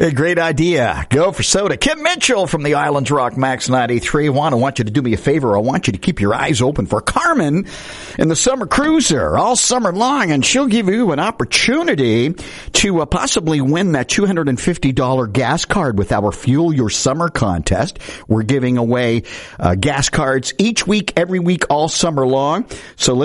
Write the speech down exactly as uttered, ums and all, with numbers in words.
A great idea. Go for soda. Kim Mitchell from the Islands Rock Max ninety-three. Juan, I want you to do me a favor. I want you to keep your eyes open for Carmen in the Summer Cruiser all summer long, and she'll give you an opportunity to uh, possibly win that two hundred fifty dollars gas card with our Fuel Your Summer contest. We're giving away uh, gas cards each week, every week, all summer long. So